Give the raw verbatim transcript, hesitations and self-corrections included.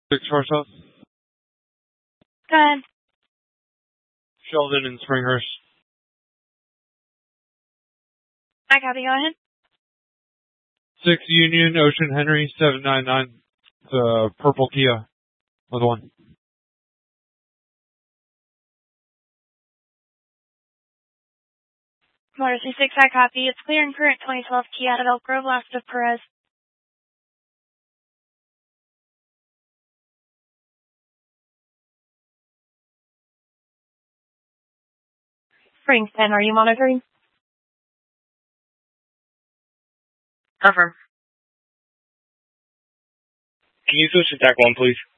Six Horse House. Go ahead. Sheldon and Springhurst. I copy. Go ahead. Six Union Ocean Henry seven nine nine. The purple Kia. With one. Motor C six, I copy. It's clear and current twenty twelve Kia out of Elk Grove, last of Perez. Springs ten, are you monitoring? Confirm. Can you switch to T A C one, please?